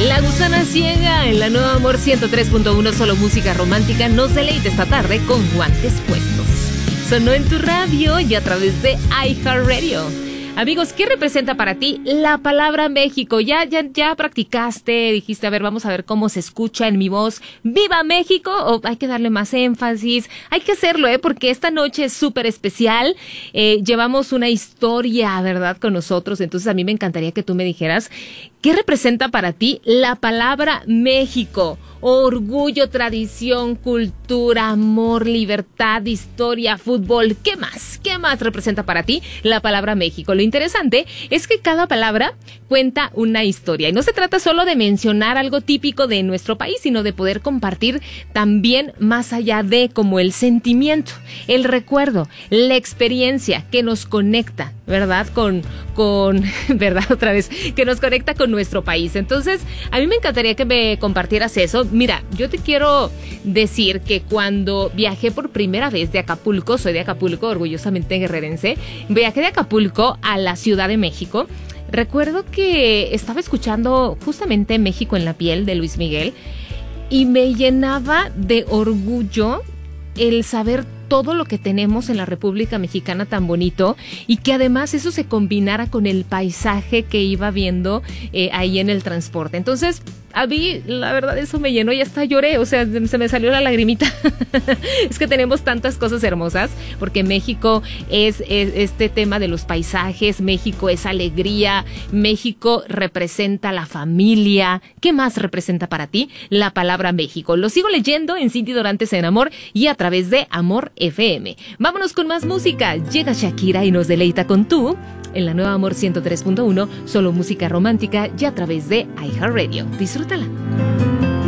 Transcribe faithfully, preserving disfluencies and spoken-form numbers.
La Gusana Ciega en la Nueva Amor ciento tres punto uno, solo música romántica, nos deleita esta tarde con guantes puestos. Sonó en tu radio y a través de iHeartRadio. Amigos, ¿qué representa para ti la palabra México? Ya, ya, ya practicaste, dijiste, a ver, vamos a ver cómo se escucha en mi voz. ¡Viva México! O hay que darle más énfasis. Hay que hacerlo, ¿eh? Porque esta noche es súper especial. Eh, llevamos una historia, ¿verdad?, con nosotros. Entonces a mí me encantaría que tú me dijeras, ¿qué representa para ti la palabra México? Orgullo, tradición, cultura, amor, libertad, historia, fútbol. ¿Qué más? ¿Qué más representa para ti la palabra México? Lo interesante es que cada palabra cuenta una historia. Y no se trata solo de mencionar algo típico de nuestro país, sino de poder compartir también más allá de como el sentimiento, el recuerdo, la experiencia que nos conecta, ¿verdad? Con, con, ¿verdad? Otra vez, que nos conecta con nuestro país. Entonces, a mí me encantaría que me compartieras eso. Mira, yo te quiero decir que cuando viajé por primera vez de Acapulco, soy de Acapulco, orgullosamente guerrerense, viajé de Acapulco a la Ciudad de México. Recuerdo que estaba escuchando justamente México en la piel de Luis Miguel y me llenaba de orgullo el saber todo lo que tenemos en la República Mexicana tan bonito y que además eso se combinara con el paisaje que iba viendo eh, ahí en el transporte. Entonces, a mí, la verdad, eso me llenó y hasta lloré, o sea, se me salió la lagrimita. Es que tenemos tantas cosas hermosas, porque México es, es este tema de los paisajes, México es alegría, México representa la familia. ¿Qué más representa para ti la palabra México? Lo sigo leyendo en Cindy Dorantes en Amor y a través de Amor F M. Vámonos con más música. Llega Shakira y nos deleita con Tú en la Nueva Amor ciento tres punto uno, solo música romántica y a través de iHeartRadio. Disfrútala.